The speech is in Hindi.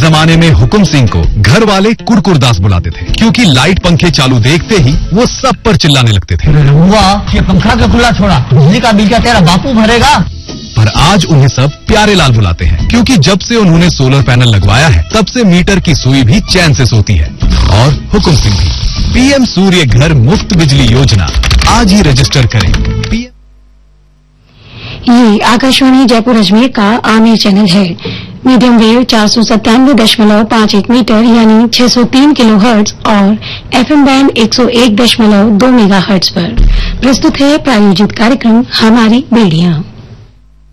जमाने में हुकुम सिंह को घर वाले कुरकुरदास बुलाते थे, क्योंकि लाइट पंखे चालू देखते ही वो सब पर चिल्लाने लगते थे। ये पंखा का खुला छोड़ा, बिजली का बिल क्या तेरा बापू भरेगा? पर आज उन्हें सब प्यारे लाल बुलाते हैं, क्योंकि जब से उन्होंने सोलर पैनल लगवाया है तब से मीटर की सुई भी चैन से सोती है। और हुकुम सिंह भी। पीएम सूर्य घर मुफ्त बिजली योजना आज ही रजिस्टर करें। ये आकाशवाणी जयपुर अजमेर का आमिर चैनल है। मीडियम वेव 497.51 मीटर यानी 603 किलोहर्ट्ज और एफएम बैंड 101.2 मेगाहर्ट्ज पर प्रस्तुत है प्रायोजित कार्यक्रम हमारी बेड़ियां।